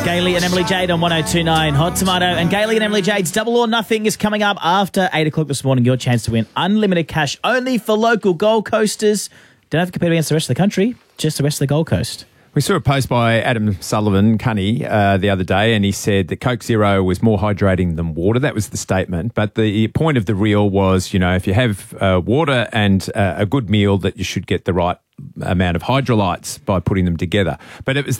Gailey and Emily Jade on 102.9 Hot Tomato. And Gailey and Emily Jade's Double or Nothing is coming up after 8 o'clock this morning. Your chance to win unlimited cash only for local Gold Coasters. Don't have to compete against the rest of the country, just the rest of the Gold Coast. We saw a post by Adam Sullivan, Cunny, the other day, and he said that Coke Zero was more hydrating than water. That was the statement. But the point of the reel was, you know, if you have water and a good meal, that you should get the right amount of hydrolytes by putting them together. But it was